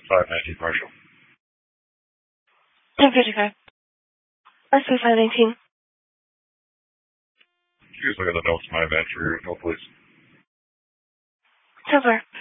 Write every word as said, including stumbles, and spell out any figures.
five nineteen Marshall. ten fifty-five. R C five nineteen. Please look at the notes of my event for your no, please. ten four.